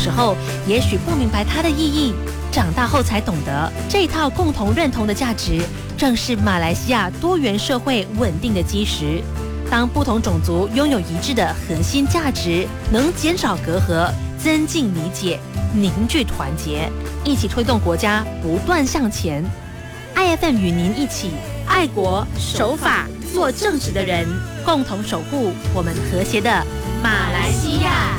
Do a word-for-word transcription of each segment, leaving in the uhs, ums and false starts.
时候也许不明白它的意义，长大后才懂得，这套共同认同的价值正是马来西亚多元社会稳定的基石。当不同种族拥有一致的核心价值，能减少隔阂，增进理解，凝聚团结，一起推动国家不断向前。I F M 与您一起爱国守法，做正直的人，共同守护我们和谐的马来西亚。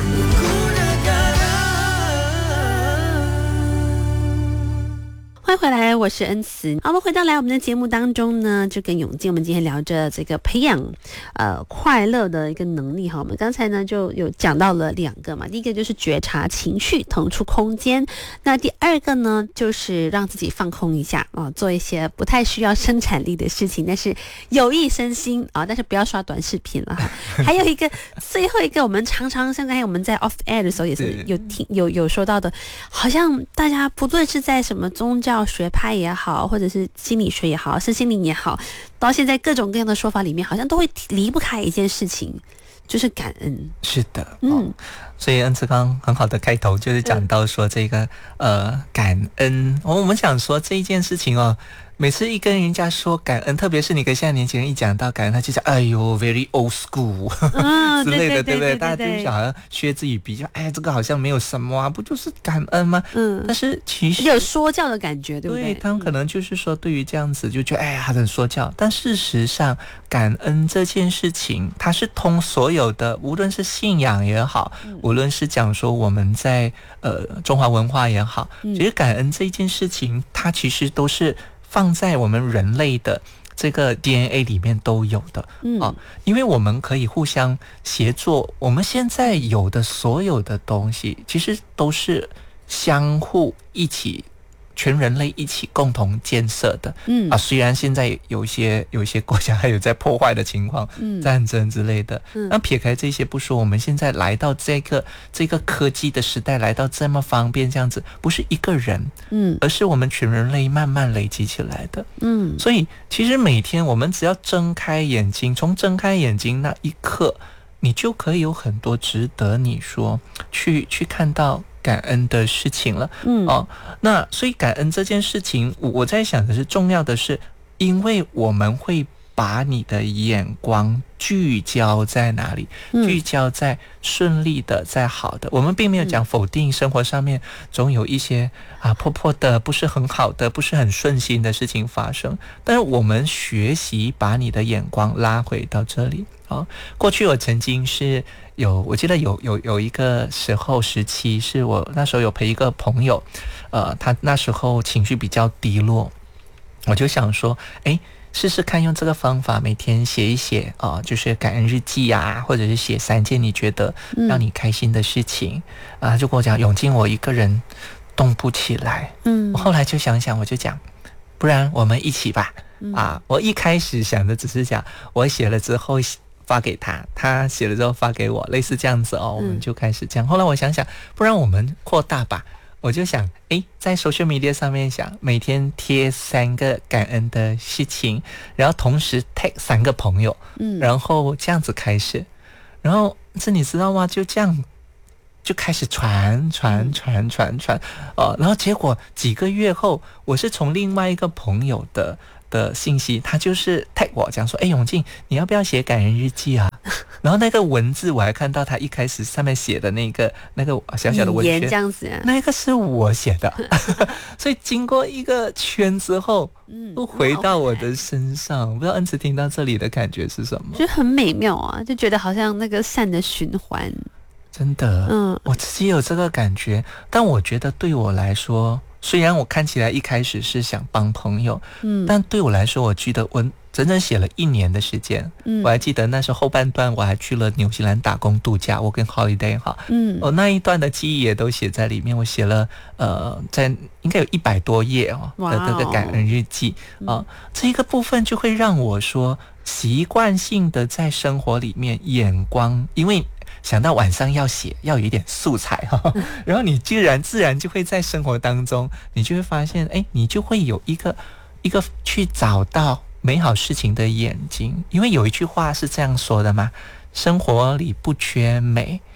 欢迎回来，我是恩慈。好，我们回到来我们的节目当中呢，就跟永进，我们今天聊着这个培养呃快乐的一个能力哈。我们刚才呢就有讲到了两个嘛，第一个就是觉察情绪，腾出空间。那第二个呢，就是让自己放空一下啊、呃，做一些不太需要生产力的事情，但是有益身心啊、呃，但是不要刷短视频了哈。还有一个最后一个，我们常常像刚才我们在 off air 的时候也是有听有有说到的，好像大家不论是在什么宗教学派也好，或者是心理学也好，身心灵也好，到现在各种各样的说法里面，好像都会离不开一件事情，就是感恩。 是的，嗯，哦、所以恩慈刚很好的开头就是讲到说这个、嗯、呃感恩，我们想说这一件事情哦。每次一跟人家说感恩，特别是你跟现在年轻人一讲到感恩，他就讲哎呦 very old school、嗯、之类的，对不对？大家就好像学自己比较，哎，这个好像没有什么啊，不就是感恩吗？嗯，但是其实有说教的感觉，对不对？ 对，他们可能就是说对于这样子就觉得哎呀很说教，但事实上感恩这件事情，它是通所有的，无论是信仰也好，嗯、无论是讲说我们在呃中华文化也好，其实感恩这件事情，它其实都是放在我们人类的这个 D N A 里面都有的、嗯啊、因为我们可以互相协作，我们现在有的所有的东西其实都是相互一起，全人类一起共同建设的，嗯啊，虽然现在有一些有一些国家还有在破坏的情况，嗯，战争之类的，嗯，那撇开这些不说，我们现在来到这个这个科技的时代，来到这么方便这样子，不是一个人，嗯，而是我们全人类慢慢累积起来的，嗯，所以其实每天我们只要睁开眼睛，从睁开眼睛那一刻，你就可以有很多值得你说去去看到感恩的事情了，嗯哦，那所以感恩这件事情，我在想的是重要的是，因为我们会把你的眼光聚焦在哪里？嗯、聚焦在顺利的，在好的。我们并没有讲否定生活上面总有一些啊破破的，不是很好的，不是很顺心的事情发生。但是我们学习把你的眼光拉回到这里。啊，过去我曾经是有，我记得有有有一个时候时期，是我那时候有陪一个朋友，呃，他那时候情绪比较低落，我就想说，哎，试试看用这个方法，每天写一写啊、呃，就是感恩日记啊，或者是写三件你觉得让你开心的事情啊、嗯呃，就跟我讲，永进我一个人动不起来，嗯，我后来就想想，我就讲，不然我们一起吧，啊，我一开始想的只是讲，我写了之后发给他，他写了之后发给我，类似这样子哦，我们就开始这样。嗯、后来我想想，不然我们扩大吧。我就想，诶，在 social media 上面想每天贴三个感恩的事情，然后同时 tag 三个朋友，嗯，然后这样子开始，然后这你知道吗？就这样就开始传传传传传，哦，然后结果几个月后，我是从另外一个朋友的。的信息，他就是 tag 我讲说，哎，永进，你要不要写感恩日记啊？然后那个文字我还看到他一开始上面写的那个那个小小的文宣， 这样子、啊， 那个是我写的，所以经过一个圈之后，嗯，都回到我的身上。我不知道恩慈听到这里的感觉是什么？ 就很美妙啊，就觉得好像那个善的循环。 真的，嗯，我自己有这个感觉，但我觉得对我来说。虽然我看起来一开始是想帮朋友，嗯，但对我来说，我记得我整整写了一年的时间。嗯，我还记得那时候后半段我还去了纽西兰打工度假，我跟 Holiday 哈，嗯，我那一段的记忆也都写在里面。我写了呃，在应该有一百多页哦的这个感恩日记啊、呃，这一个部分就会让我说习惯性的在生活里面眼光，因为。想到晚上要写，要有一点素材哈，然后你自然自然就会在生活当中，你就会发现，哎，你就会有一个一个去找到美好事情的眼睛，因为有一句话是这样说的嘛，生活里不缺美，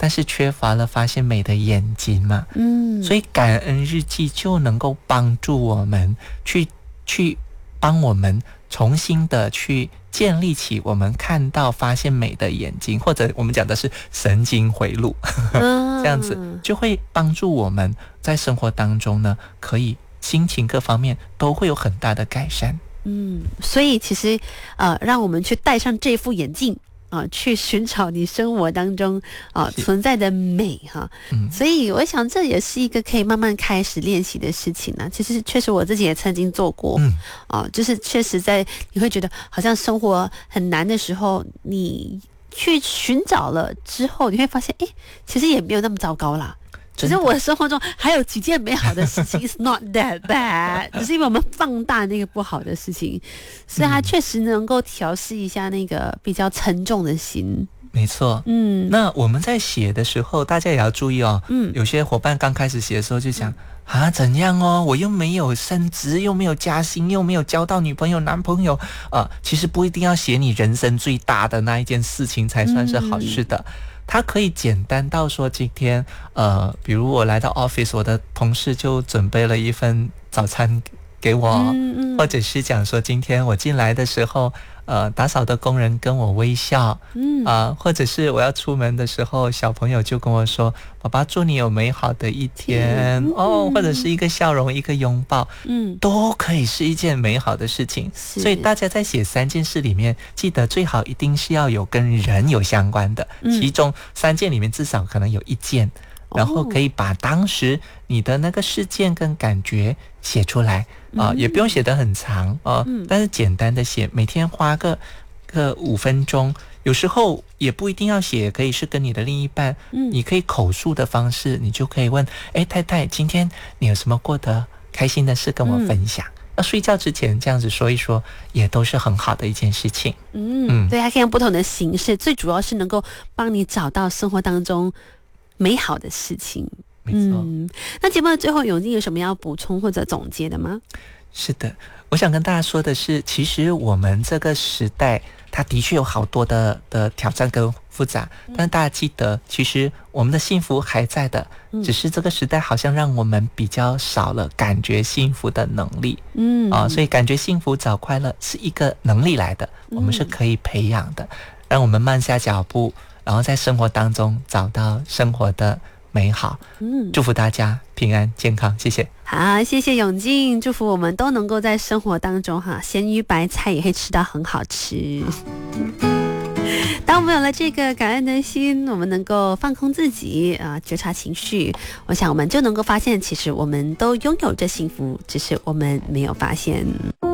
但是缺乏了发现美的眼睛嘛。 嗯， 所以感恩日记就能够帮助我们去去帮我们重新的去建立起我们看到发现美的眼睛，或者我们讲的是神经回路这样子就会帮助我们在生活当中呢，可以心情各方面都会有很大的改善。 嗯，所以其实呃，让我们去戴上这副眼镜啊、呃，去寻找你生活当中啊、呃、存在的美哈。嗯，所以我想这也是一个可以慢慢开始练习的事情呢、啊。其实确实我自己也曾经做过，嗯，啊、呃，就是确实在你会觉得好像生活很难的时候，你去寻找了之后，你会发现，哎，其实也没有那么糟糕啦。其实我的生活中还有几件美好的事情，It's not that bad， 只是因为我们放大那个不好的事情，所以它确实能够调试一下那个比较沉重的心。 没错，嗯，那我们在写的时候，大家也要注意哦。嗯，有些伙伴刚开始写的时候就讲、嗯、啊，怎样哦，我又没有升职，又没有加薪，又没有交到女朋友、男朋友，呃，其实不一定要写你人生最大的那一件事情才算是好事的。嗯，它可以简单到说，今天呃，比如我来到 office， 我的同事就准备了一份早餐给我，嗯嗯，或者是讲说今天我进来的时候，呃，打扫的工人跟我微笑，嗯啊、呃，或者是我要出门的时候，小朋友就跟我说：“爸爸，祝你有美好的一天。嗯”哦，或者是一个笑容，一个拥抱，嗯，都可以是一件美好的事情。所以大家在写三件事里面，记得最好一定是要有跟人有相关的，嗯、其中三件里面至少可能有一件。然后可以把当时你的那个事件跟感觉写出来啊、呃，也不用写得很长啊、呃嗯，但是简单的写，每天花个个五分钟，有时候也不一定要写，可以是跟你的另一半，嗯，你可以口述的方式，你就可以问，哎，太太，今天你有什么过得开心的事跟我分享？嗯，要睡觉之前这样子说一说，也都是很好的一件事情。 嗯，嗯对，还可以用不同的形式，最主要是能够帮你找到生活当中美好的事情。 没错。 嗯，那节目的最后，永靖有什么要补充或者总结的吗？ 是的，我想跟大家说的是，其实我们这个时代，它的确有好多的的挑战跟复杂，但是大家记得，其实我们的幸福还在的，只是这个时代好像让我们比较少了感觉幸福的能力。嗯啊，所以感觉幸福、找快乐是一个能力来的，我们是可以培养的，让我们慢下脚步。然后在生活当中找到生活的美好，嗯，祝福大家平安健康，谢谢。 好，谢谢永靖，祝福我们都能够在生活当中哈，咸鱼白菜也会吃到很好吃。当我们有了这个感恩的心，我们能够放空自己啊、呃，觉察情绪，我想我们就能够发现，其实我们都拥有着幸福，只是我们没有发现。